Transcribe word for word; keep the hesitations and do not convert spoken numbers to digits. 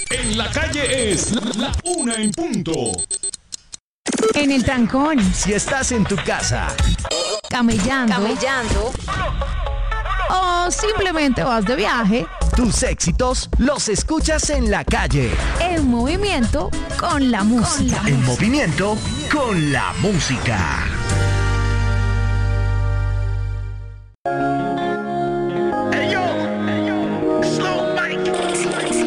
En la calle es la una en punto. En el trancón. Si estás en tu casa. Camellando. Camellando. O simplemente vas de viaje. Tus éxitos los escuchas en la calle. En movimiento con la música. En movimiento con la música.